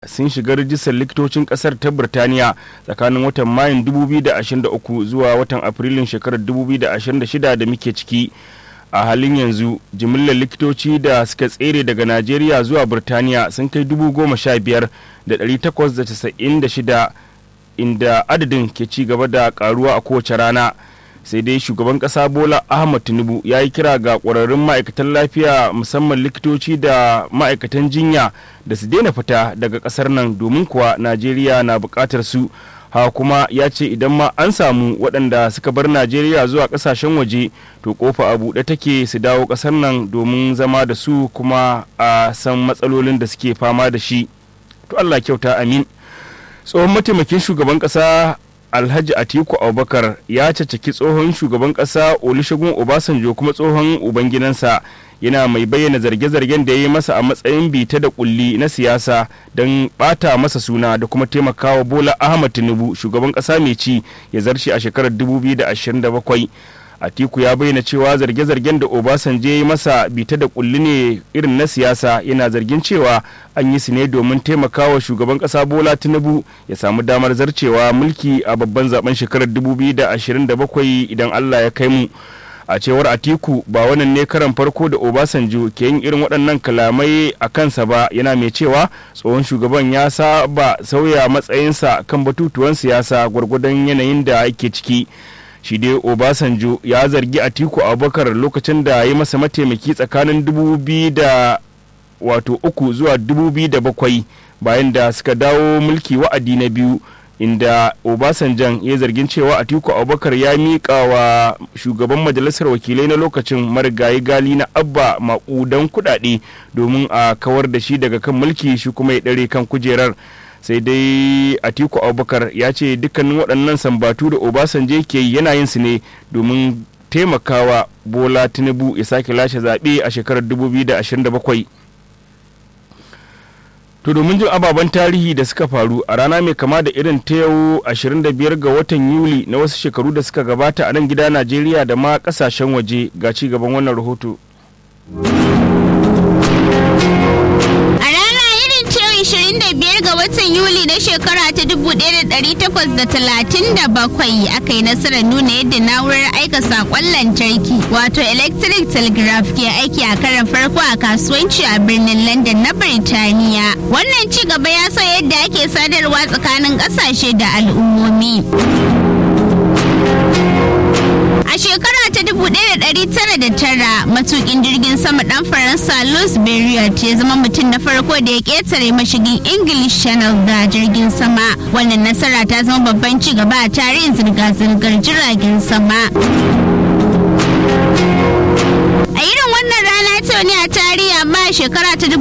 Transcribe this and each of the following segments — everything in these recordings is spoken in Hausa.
sun shiga rijistar likitocin kasar ta Birtaniya tsakanin watan Mayun 2023 zuwa watan Afrilun shekarar 2026 da muke ciki. A halin yanzu jimillar likitoci da suka tsere daga Najeriya zuwa Birtaniya sun kai 15,896 inda adadin ke ci gaba da karuwa a kowace rana. Sai dai shugaban kasa Bola Ahmed Tinubu ya yi kira ga ƙwararrun ma'aikatan lafiya musamman likitoci da ma'aikatan jinya da su daina fita daga ƙasar nan domin kuwa Najeriya na buƙatar su. Ha kuma ya ce idan ma an samu waɗanda suka bar Najeriya zuwa ƙasashen waje to kofa a buɗe take su dawo ƙasar nan domin zama da su kuma a san matsalolin da suke fama da shi. To Allah kyauta amin. Tsohon mataimakin shugaban ƙasa Alhaji Atiku Abubakar ya caccaki tsohon shugaban ƙasa Olusegun Obasanjo kuma tsohon ubangidansa, yana mai bayyana zarge-zargen da ya yi masa a matsayin bita da kulli na siyasa don bata masa suna da kuma taimakawa Bola Ahmed Tinubu shugaban ƙasa mai ci ya zarce a shekarar 2027. Atiku ya bayyana cewa zarge-zargen da Obasanjo ya yi masa bita da kulli ne irin na siyasa, yana zargin cewa an yi su ne domin taimakawa shugaban kasa Bola Tinubu ya samu damar zarcewa mulki a babban zaben shekarar 2027 idan Allah ya kai mu. A cewar Atiku ba wannan ne karan farko da Obasanjo ke yin irin waɗannan kalamai a kansa ba, yana mai cewa tsohon shugaban ya saba sauya matsayinsa kan batutuwan siyasa gwargwadon yanayin da yake ciki. Shi dai Obasanjo ya zargi Atiku Abubakar lokacin da ya masa mataimaki tsakanin 2003 zuwa 2007 bayan da suka dawo mulki wa'adi na biyu, inda Obasanjan ya zargin cewa Atiku Abubakar ya miƙa wa shugaban majalisar wakilai na lokacin marigayi Gali na Abba maƙudan kuɗaɗe domin a kawar da shi daga kan mulki, shi kuma ya ɗare kan kujerar. Sai dai Atiku Abubakar ya ce dukkanin waɗannan sambatu da Obasanjo ke yana yin su ne domin taimakawa Bola Tinubu ya sake lashe zaɓe a shekarar 2027. To domin jin ababen tarihi da suka faru a rana mai kama da irin ta yau 25 ga watan Yuli na wasu shekaru da suka gabata a nan gida Najeriya da ma ƙasashen waje, ga ci gaban wannan rahoto. 25 ga watan Yuli na shekara ta 1837 aka yi nasarar nuna yadda na'urar aika saƙon lantarki wato electric telegraph ke aiki a karan farko a kasuwanci a birnin London na Birtaniya. Wannan ci gaba ya sa yadda ake sadarwa tsakanin ƙasashe da al'ummomi. A shekara ta 1909 matukin jirgin sama dan Faransa Louis Blériot ya zama mutum na farko da ya ketare mashigin English Channel da jirgin sama. Wannan nasara ta zama babban ci gaba a tarihin zirga-zirgar jiragen sama. A irin wannan rana ta wani a tarihi amma a shekara ta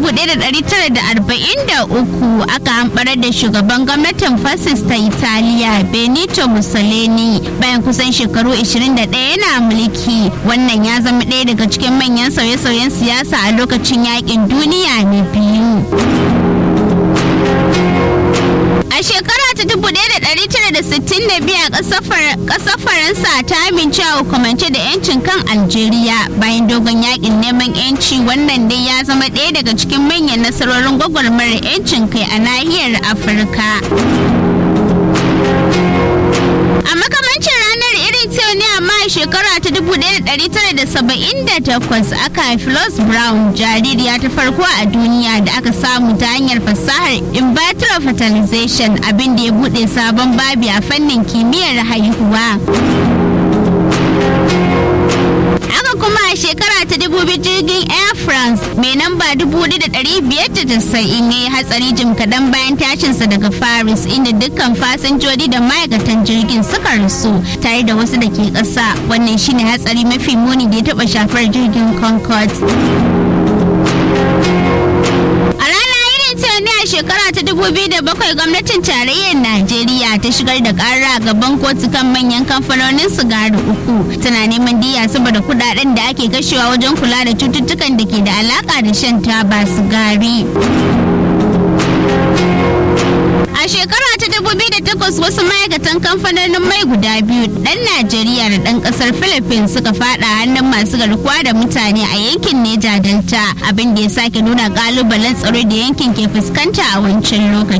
1943 aka hamɓarar da shugaban gwamnatin fascist ta Italiya Benito Mussolini bayan kusan shekaru 21 yana mulki. Wannan ya zama ɗaya daga cikin manyan sauye-sauyen siyasa a lokacin yakin duniya na biyu. A shekara ta 1962 a ƙasar Faransa ta amince a hukumance da 'yancin kan Algeria bayan dogon yakin neman 'yanci. Wannan dai ya zama ɗaya daga cikin manyan nasarorin gwagwarmayar 'yancin kai a nahiyar Afirka. A makamancin ranar irin ta ne amma a shekara ta 1978 aka haifi Los Brown, jaririya ta farko a duniya da aka samu ta hanyar fasahar in vitro fertilization, abin da ya bude sabon babi a fannin kimiyyar haihuwa. Haka kuma a shekara ta 2000 jirgin Air France mai namba 4,590 ya hatsari jim kaɗan bayan tashinsa daga Paris, inda dukkan fasinjoji da ma'aikatan jirgin suka rasu tare da wasu da ke ƙasa. Wannan shine hatsari mafi muni da ya taɓa shafar jirgin Concorde. A shekara ta 2007 gwamnatin tarayyar Najeriya ta shigar da ƙara a gaban kotu kan manyan kamfanonin sigari 3, tana neman diya saboda kudaden da ake kashewa wajen kula da cututtukan da ke da alaka da shan taba sigari. A shekara ta 2008 takwas wasu ma'aikatan kamfanonin mai guda biyu ɗan Najeriya da ɗan ƙasar Philippines suka faɗa hannun masu garkuwa da mutane a yankin Neja Delta, abin da ya sake nuna ƙalubalen tsaro da yankin ke fuskanta a wancan lokaci.